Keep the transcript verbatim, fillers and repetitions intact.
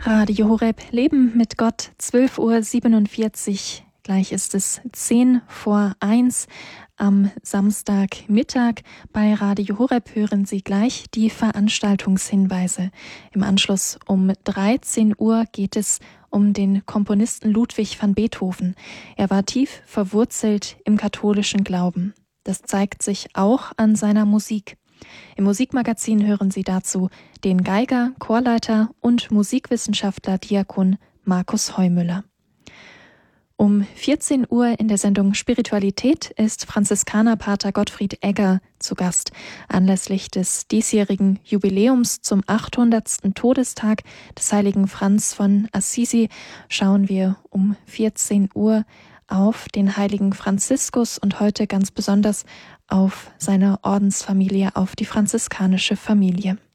Radio Horeb Leben mit Gott, zwölf Uhr siebenundvierzig. Gleich ist es zehn vor eins am Samstagmittag. Bei Radio Horeb hören Sie gleich die Veranstaltungshinweise. Im Anschluss um dreizehn Uhr geht es um den Komponisten Ludwig van Beethoven. Er war tief verwurzelt im katholischen Glauben. Das zeigt sich auch an seiner Musik. Im Musikmagazin hören Sie dazu den Geiger, Chorleiter und Musikwissenschaftler Diakon Markus Heumüller. Um vierzehn Uhr in der Sendung Spiritualität ist Franziskanerpater Gottfried Egger zu Gast. Anlässlich des diesjährigen Jubiläums zum achthundertsten Todestag des heiligen Franz von Assisi schauen wir um vierzehn Uhr auf den heiligen Franziskus und heute ganz besonders auf seine Ordensfamilie, auf die franziskanische Familie.